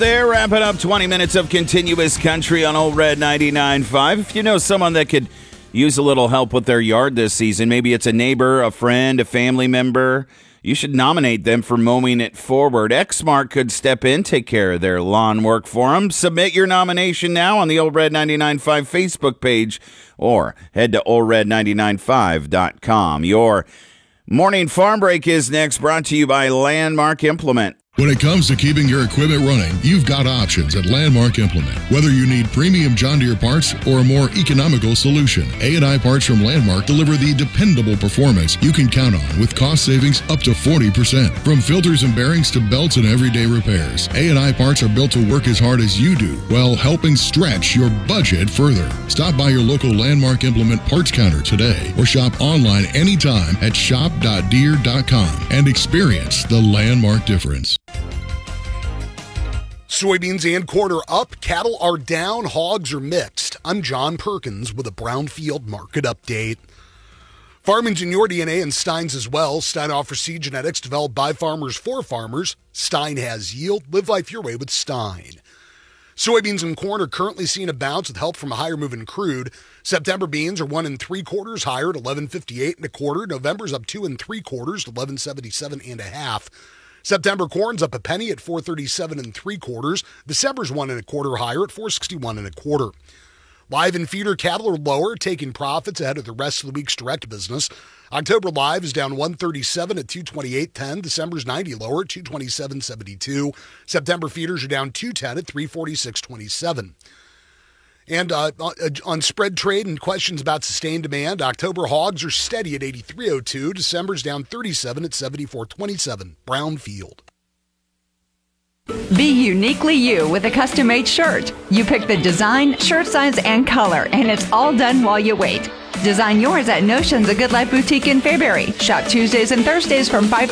There, wrapping up 20 minutes of continuous country on Old Red 99.5. If you know someone that could use a little help with their yard this season, maybe it's a neighbor, a friend, a family member, you should nominate them for Mowing It Forward. Exmark could step in, take care of their lawn work for them. Submit your nomination now on the Old Red 99.5 Facebook page or head to oldred995.com. Your morning farm break is next, brought to you by Landmark Implement. When it comes to keeping your equipment running, you've got options at Landmark Implement. Whether you need premium John Deere parts or a more economical solution, A&I parts from Landmark deliver the dependable performance you can count on with cost savings up to 40%. From filters and bearings to belts and everyday repairs, A&I parts are built to work as hard as you do while helping stretch your budget further. Stop by your local Landmark Implement parts counter today or shop online anytime at shop.deere.com and experience the Landmark difference. Soybeans and corn are up, cattle are down, hogs are mixed. I'm John Perkins with a Brownfield market update. Farm Ingenuity DNA and Stein's as well. Stein offers seed genetics developed by farmers for farmers. Stein has yield. Live life your way with Stein. Soybeans and corn are currently seeing a bounce with help from a higher moving crude. September beans are 1 3/4 higher at 11.58 1/4. November's up 2 3/4 to 11.77 1/2. September corn's up a penny at 4.37 3/4. December's 1 1/4 higher at 4.61 1/4. Live and feeder cattle are lower, taking profits ahead of the rest of the week's direct business. October live is down 137 at 228.10. December's 90 lower at 227.72. September feeders are down 210 at 346.27. And on spread trade and questions about sustained demand, October hogs are steady at 83.02. December's down 37 at 74.27. Brownfield. Be uniquely you with a custom-made shirt. You pick the design, shirt size, and color, and it's all done while you wait. Design yours at Notions, a Good Life boutique in Fairbury. Shop Tuesdays and Thursdays from 5